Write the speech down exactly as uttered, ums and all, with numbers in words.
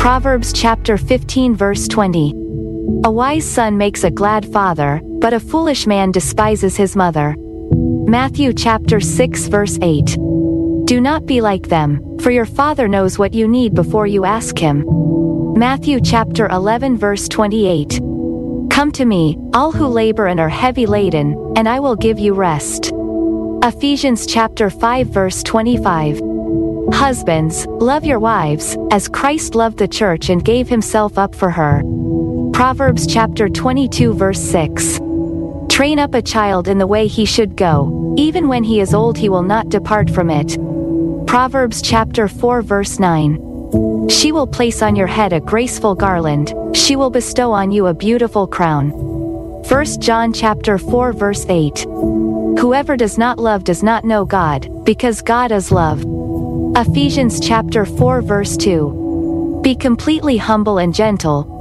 Proverbs chapter fifteen verse twenty. A wise son makes a glad father, but a foolish man despises his mother. Matthew chapter six verse eight. Do not be like them, for your Father knows what you need before you ask him. Matthew chapter eleven verse twenty-eight. Come to me, all who labor and are heavy laden, and I will give you rest. Ephesians chapter five verse twenty-five. Husbands, love your wives, as Christ loved the church and gave himself up for her. Proverbs chapter twenty-two verse six. Train up a child in the way he should go, even when he is old he will not depart from it. Proverbs chapter four verse nine. She will place on your head a graceful garland, she will bestow on you a beautiful crown. First John chapter four verse eight. Whoever does not love does not know God, because God is love. Ephesians chapter four verse two. Be completely humble and gentle,